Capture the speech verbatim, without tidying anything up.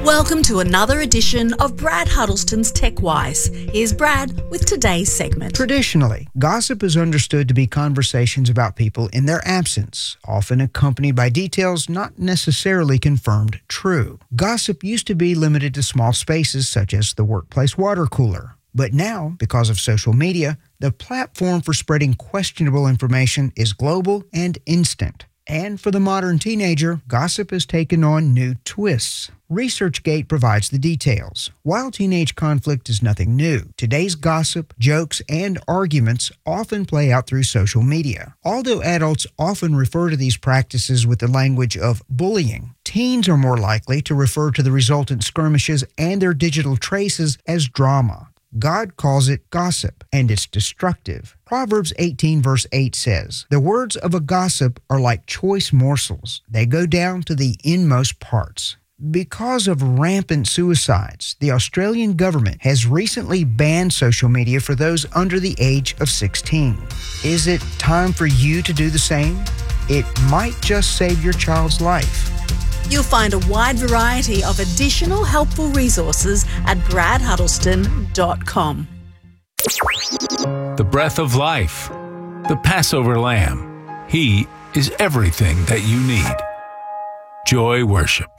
Welcome to another edition of Brad Huddleston's TechWise. Here's Brad with today's segment. Traditionally, gossip is understood to be conversations about people in their absence, often accompanied by details not necessarily confirmed true. Gossip used to be limited to small spaces such as the workplace water cooler. But now, because of social media, the platform for spreading questionable information is global and instant. And for the modern teenager, gossip has taken on new twists. ResearchGate provides the details. While teenage conflict is nothing new, today's gossip, jokes, and arguments often play out through social media. Although adults often refer to these practices with the language of bullying, teens are more likely to refer to the resultant skirmishes and their digital traces as drama. God calls it gossip, and it's destructive. Proverbs eighteen verse eight says, "The words of a gossip are like choice morsels. They go down to the inmost parts." Because of rampant suicides, the Australian government has recently banned social media for those under the age of sixteen. Is it time for you to do the same? It might just save your child's life. You'll find a wide variety of additional helpful resources at brad huddleston dot com. The breath of life, the Passover Lamb. He is everything that you need. Joy Worship.